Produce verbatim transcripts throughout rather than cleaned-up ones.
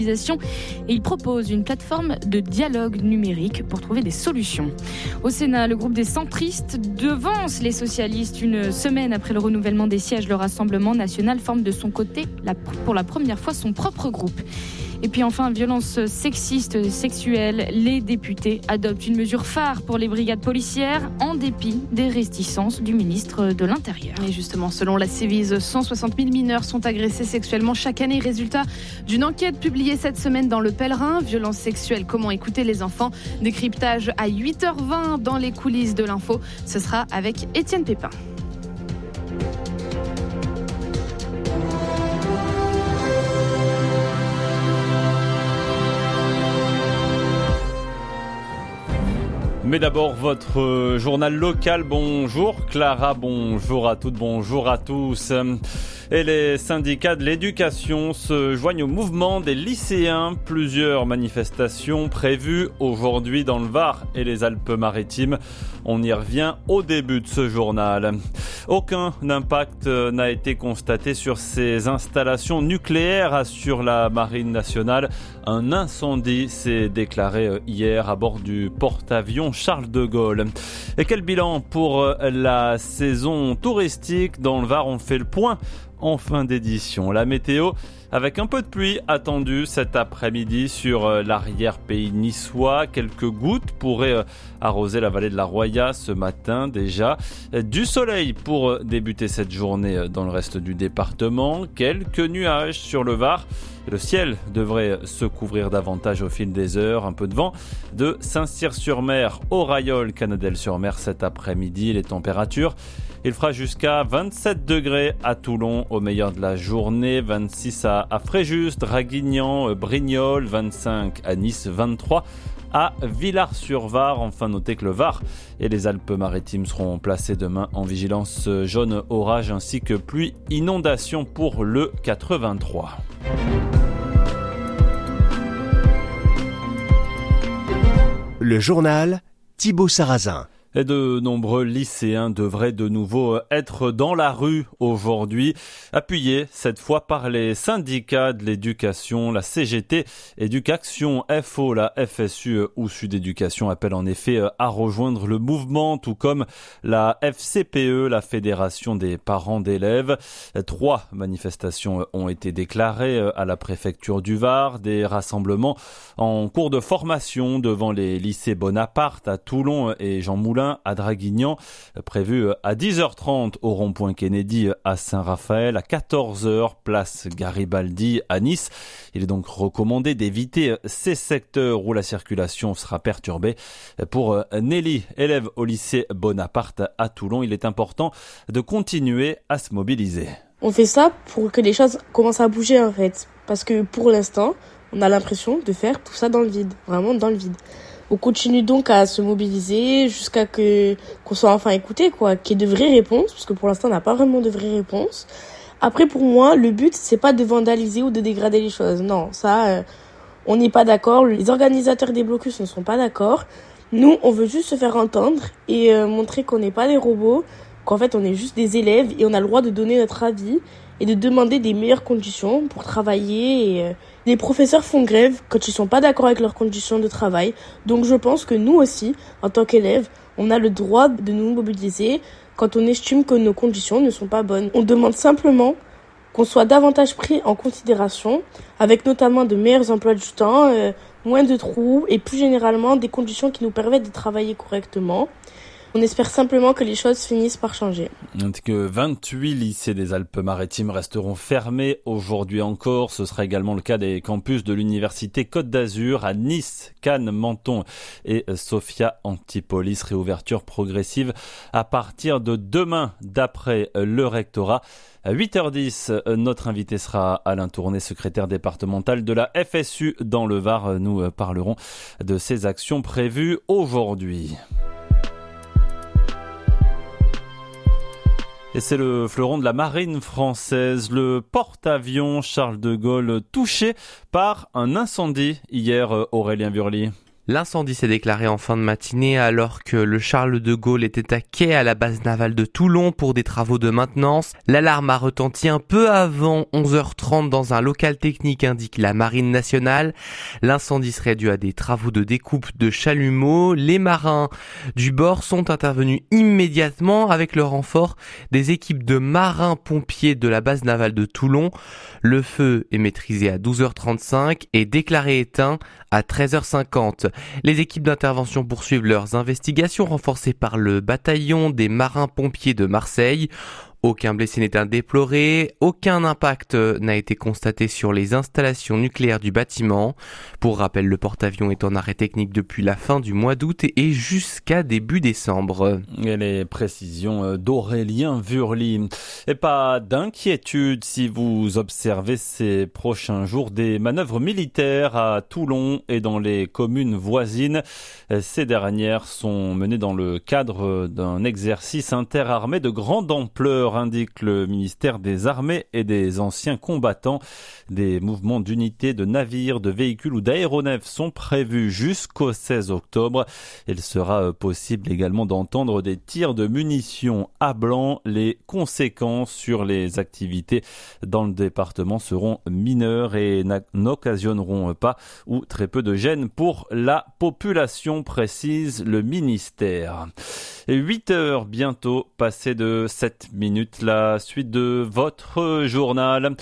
Et il propose une plateforme de dialogue numérique pour trouver des solutions. Au Sénat, le groupe des centristes devance les socialistes. Une semaine après le renouvellement des sièges, le Rassemblement national forme de son côté, pour la première fois, son propre groupe. Et puis enfin, violence sexiste et sexuelle, les députés adoptent une mesure phare pour les brigades policières en dépit des réticences du ministre de l'Intérieur. Et justement, selon la Civise, cent soixante mille mineurs sont agressés sexuellement chaque année. Résultat d'une enquête publiée cette semaine dans Le Pèlerin. Violence sexuelle, comment écouter les enfants. Décryptage à huit heures vingt dans les coulisses de l'info. Ce sera avec Étienne Pépin. Mais d'abord, votre journal local. Bonjour Clara, bonjour à toutes, bonjour à tous. Et les syndicats de l'éducation se joignent au mouvement des lycéens. Plusieurs manifestations prévues aujourd'hui dans le Var et les Alpes-Maritimes. On y revient au début de ce journal. Aucun impact n'a été constaté sur ces installations nucléaires, assure la Marine nationale. Un incendie s'est déclaré hier à bord du porte-avions Charles de Gaulle. Et quel bilan pour la saison touristique dans le Var? On fait le point en fin d'édition. La météo avec un peu de pluie attendue cet après-midi sur l'arrière-pays niçois. Quelques gouttes pourraient arroser la vallée de la Roya ce matin déjà. Du soleil pour débuter cette journée dans le reste du département. Quelques nuages sur le Var. Le ciel devrait se couvrir davantage au fil des heures. Un peu de vent de Saint-Cyr-sur-Mer au Rayol, Canadelle-sur-Mer cet après-midi. Les températures, il fera jusqu'à vingt-sept degrés à Toulon au meilleur de la journée, vingt-six à, à Fréjus, Draguignan, Brignoles, vingt-cinq à Nice, vingt-trois à Villars-sur-Var. Enfin, notez que le Var et les Alpes-Maritimes seront placés demain en vigilance jaune orage ainsi que pluie inondation pour le quatre-vingt-trois. Le journal Thibaut Sarrazin. Et de nombreux lycéens devraient de nouveau être dans la rue aujourd'hui, appuyés cette fois par les syndicats de l'éducation. La C G T, Éducation, F O, la F S U ou Sud Éducation appellent en effet à rejoindre le mouvement, tout comme la F C P E, la Fédération des parents d'élèves. Trois manifestations ont été déclarées à la préfecture du Var, des rassemblements en cours de formation devant les lycées Bonaparte à Toulon et Jean Moulin à Draguignan, prévu à dix heures trente au rond-point Kennedy à Saint-Raphaël, à quatorze heures place Garibaldi à Nice. Il est donc recommandé d'éviter ces secteurs où la circulation sera perturbée. Pour Nelly, élève au lycée Bonaparte à Toulon, il est important de continuer à se mobiliser. On fait ça pour que les choses commencent à bouger en fait, parce que pour l'instant, on a l'impression de faire tout ça dans le vide, vraiment dans le vide. On continue donc à se mobiliser jusqu'à que qu'on soit enfin écouté, quoi, qu'il y ait de vraies réponses, parce que pour l'instant on n'a pas vraiment de vraies réponses. Après, pour moi, le but c'est pas de vandaliser ou de dégrader les choses. Non, ça, euh, on n'est pas d'accord. Les organisateurs des blocus ne sont pas d'accord. Nous, on veut juste se faire entendre et euh, montrer qu'on n'est pas des robots, qu'en fait on est juste des élèves et on a le droit de donner notre avis et de demander des meilleures conditions pour travailler. Et, euh, les professeurs font grève quand ils sont pas d'accord avec leurs conditions de travail. Donc je pense que nous aussi, en tant qu'élèves, on a le droit de nous mobiliser quand on estime que nos conditions ne sont pas bonnes. On demande simplement qu'on soit davantage pris en considération, avec notamment de meilleurs emplois du temps, euh, moins de trous et plus généralement des conditions qui nous permettent de travailler correctement. On espère simplement que les choses finissent par changer. Que vingt-huit lycées des Alpes-Maritimes resteront fermés aujourd'hui encore. Ce sera également le cas des campus de l'Université Côte d'Azur à Nice, Cannes, Menton et Sophia Antipolis. Réouverture progressive à partir de demain d'après le rectorat. À huit heures dix, notre invité sera Alain Tourné, secrétaire départemental de la F S U dans le Var. Nous parlerons de ces actions prévues aujourd'hui. Et c'est le fleuron de la marine française, le porte-avions Charles de Gaulle, touché par un incendie hier, Aurélien Burly. L'incendie s'est déclaré en fin de matinée alors que le Charles de Gaulle était à quai à la base navale de Toulon pour des travaux de maintenance. L'alarme a retenti un peu avant onze heures trente dans un local technique, indique la Marine nationale. L'incendie serait dû à des travaux de découpe de chalumeaux. Les marins du bord sont intervenus immédiatement avec le renfort des équipes de marins-pompiers de la base navale de Toulon. Le feu est maîtrisé à douze heures trente-cinq et déclaré éteint à treize heures cinquante. Les équipes d'intervention poursuivent leurs investigations renforcées par le bataillon des marins-pompiers de Marseille. Aucun blessé n'est à déplorer, aucun impact n'a été constaté sur les installations nucléaires du bâtiment. Pour rappel, le porte-avions est en arrêt technique depuis la fin du mois d'août et jusqu'à début décembre. Et les précisions d'Aurélien Wurli. Et pas d'inquiétude si vous observez ces prochains jours des manœuvres militaires à Toulon et dans les communes voisines. Ces dernières sont menées dans le cadre d'un exercice interarmé de grande ampleur, indique le ministère des Armées et des Anciens Combattants. Des mouvements d'unités, de navires, de véhicules ou d'aéronefs sont prévus jusqu'au seize octobre. Il sera possible également d'entendre des tirs de munitions à blanc. Les conséquences sur les activités dans le département seront mineures et n'occasionneront pas ou très peu de gêne pour la population, précise le ministère. Et huit heures bientôt, passées de sept minutes, la suite de votre journal.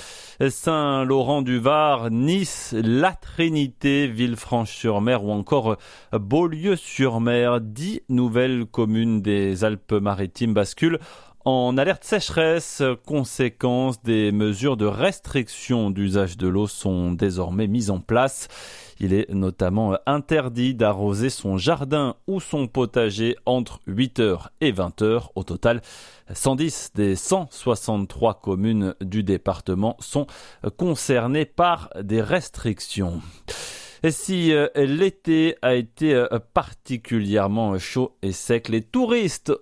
Saint-Laurent-du-Var, Nice, La Trinité, Villefranche-sur-Mer ou encore Beaulieu-sur-Mer. Dix nouvelles communes des Alpes-Maritimes basculent en alerte sécheresse. Conséquence, des mesures de restriction d'usage de l'eau sont désormais mises en place. Il est notamment interdit d'arroser son jardin ou son potager entre huit heures et vingt heures. Au total, cent dix des cent soixante-trois communes du département sont concernées par des restrictions. Et si euh, l'été a été euh, particulièrement chaud et sec, les touristes